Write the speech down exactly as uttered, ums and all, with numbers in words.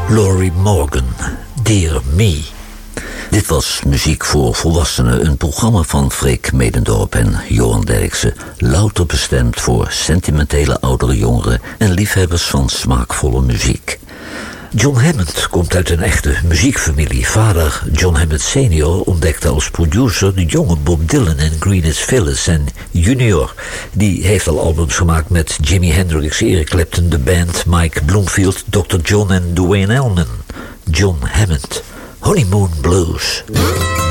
Laurie Morgan, Dear Me. Dit was Muziek voor Volwassenen, een programma van Freek Medendorp en Johan Derksen. Louter bestemd voor sentimentele oudere jongeren en liefhebbers van smaakvolle muziek. John Hammond komt uit een echte muziekfamilie. Vader John Hammond senior ontdekte als producer de jonge Bob Dylan en Greenwich Phyllis. En junior, die heeft al albums gemaakt met Jimi Hendrix, Eric Clapton, The Band, Mike Bloomfield, dokter John en Duane Allman. John Hammond, Honeymoon Blues.